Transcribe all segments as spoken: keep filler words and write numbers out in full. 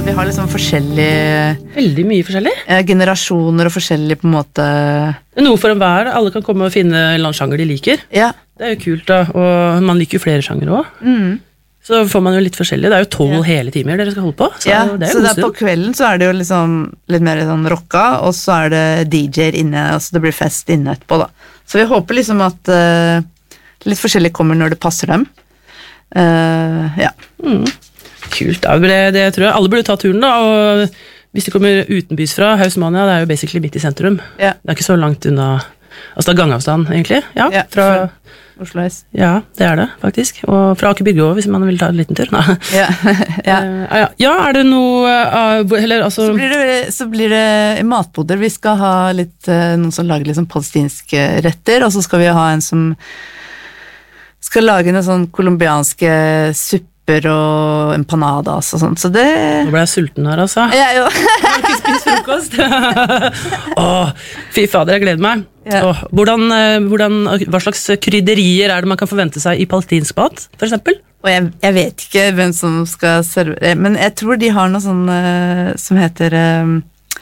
vi har liksom forskjellige Veldig mye forskjellig. eh, generasjoner og forskjellige på en måte. Det er noe for enhver, alle kan komme og finne en eller annen sjanger de liker. Ja. Det er jo kult da, og man liker jo flere sjanger også. Mm. Så får man jo litt forskjellig. Det er jo tolv Ja. hele timer dere skal holde på. Så Ja, det er så jo det er på god stund. kvelden så er det jo liksom litt mer sånn rocka, og så er det D J-er inne, altså det blir fest inne etterpå da. Så vi håper liksom at uh, litt forskjellig kommer når det passer dem. Uh, ja. Mm. Kult, da. Det, det tror jeg alle burde ta turen da, og hvis de kommer utenbys fra, Hausmania, det er jo basically midt i sentrum. Ja. Det er ikke så langt unna, altså det er gangavstand egentlig, ja, Ja, fra, Oslo S. ja, det er det faktisk, og fra Aker Brygge også, hvis man vil ta en liten tur. Nei. Ja. Ja. Eh, ja. ja, er det noe, uh, hvor- eller altså... Så blir, det, så blir det matboder. Vi skal ha litt, eh, noen som lager litt sånn palestinske retter, og så skal vi ha en som skal lage noen sånn kolumbianske supper og empanadas og sånt, så det... Nå ble jeg sulten her, altså. Ja, jo. Jeg har ikke spist frokost. Åh, fy fader, jeg gleder meg. Ja. Åh, hvordan, eh, hvordan, hva slags krydderier er det man kan forvente seg i palestinsk mat, for eksempel? Og jeg, jeg vet ikke hvem som skal servere, men jeg tror de har noe sånn eh, som heter eh,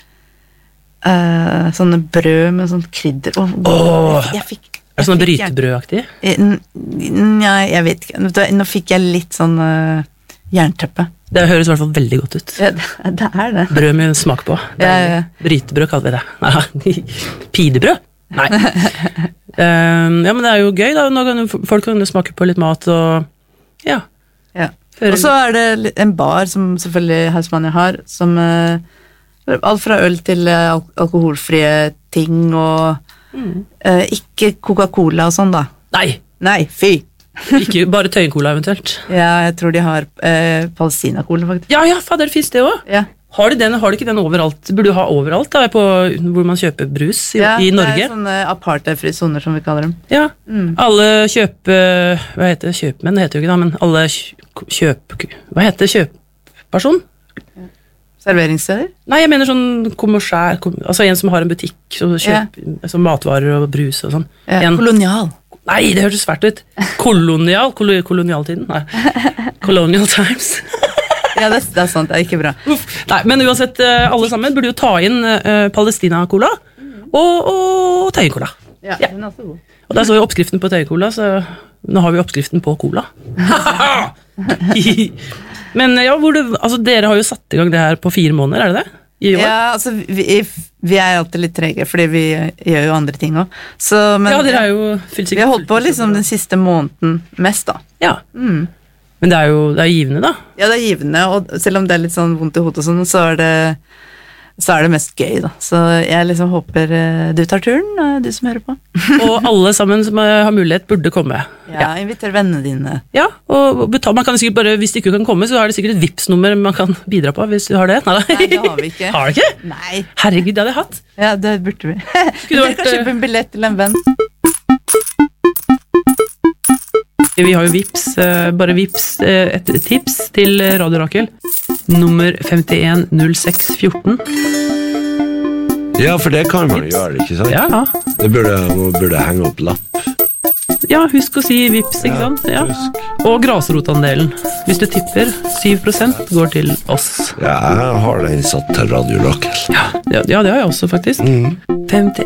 eh, sånne brød med sånn krydder. Åh, Åh. jeg fikk... Er det sånn jeg fikk jern- brytebrødaktig? Eh, n- Nei, jeg vet ikke. Vet du, Nå fikk jeg litt sånn uh, jernteppe. Det høres i hvert fall veldig godt ut. Ja, det, det er det. Brød med smak på. Ja, ja, ja. Brytebrød kaller vi det. Nei, pidebrød? Nei. um, ja, men det er jo gøy da. Nå kan jo folk kan jo smake på litt mat og ja. Ja. Føre- Og så er det li- en bar som selvfølgelig Hausmania har, som uh, alt fra øl til uh, al alkoholfrie ting og Mm. uh, ikke Coca-Cola og sånn da. Nei, Nei, fy! ikke bare tøyencola eventuelt. Ja, jeg tror de har uh, Palestina-cola faktisk. Ja, ja, fader, finnes det også. Ja. Har de, den, har de ikke den overalt? Burde du ha overalt da, på, hvor man kjøper brus i, Ja, i Norge? det er sånne apartheidfrie soner som vi kaller dem. Ja, Mm. alle kjøpe... Hva heter det? Kjøpmenn, det heter jo ikke da, men alle kj- kjøp... Hva heter det? Kjøpperson? Serveringssteder? Nei, jeg mener sånn kommersiell, kom, altså en som har en butikk, som kjøper altså matvarer og brus og sånn. Ja. En, Kolonial. nei, det hørtes svært ut. Kolonial, kol kolonialtiden? Nei. Colonial Times. Ja, det, det er sant, det er ikke bra. Uff. Nei, men uansett, eh, alle sammen burde jo ta inn uh, Palestina-cola og, og tøyencola. Ja, Ja. den er også god. Og der så jo oppskriften på tøyencola, så nå har vi oppskriften på cola. Men ja, hvor det, altså, dere har jo satt i gang det her på fire måneder, er det det? I år? Ja, altså, vi, vi er alltid litt trege, fordi vi gjør jo andre ting også. Men Ja, dere er jo fylt vi har holdt på liksom den siste måneden mest da. Ja, Mm. men det er jo det er givende da. Ja, det er givende, og selv om det er litt sånn vondt i hodet og sånn, så er det, så er det mest gøy da. Så jeg liksom håper eh, du tar turen, eh, du som hører på. Og alle sammen som eh, har mulighet burde komme. Ja, inviter vennene dine. Ja, og betal, man kan sikkert bare, hvis de ikke kan komme, så er det sikkert et Vipps-nummer man kan bidra på, hvis du har det. Nei, Nei, det har vi ikke. Har du ikke? Nei. Herregud, det hadde jeg hatt. Ja, det burde vi. Skulle Dere vært, kan kjøpe en billett til en venn. Vi har jo Vipps, eh, bare Vipps, eh, et tips til Radio Rakel. Nummer femtien null seks fjorten. Ja, for det kan man gjøre, ikke sant? Ja, Det burde, man burde henge opp lapp. ja, husk å si Vipps, ikke sant? Ja. Husk. Og grasrotandelen. Hvis du tipper, syv prosent går til oss. Ja, jeg har den satt til Radio Rakel. Ja, ja, det har jeg også faktisk. Mm. femti